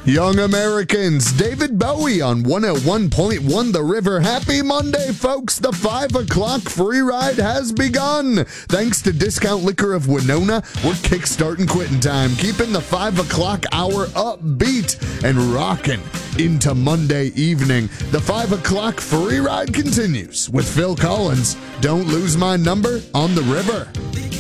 Young Americans, David Bowie on 101.1 The River. Happy Monday, folks. The 5 o'clock free ride has begun. Thanks to Discount Liquor of Winona, we're kickstarting quitting time, keeping the 5 o'clock hour upbeat and rocking into Monday evening. The 5 o'clock free ride continues with Phil Collins. Don't lose my number on The River.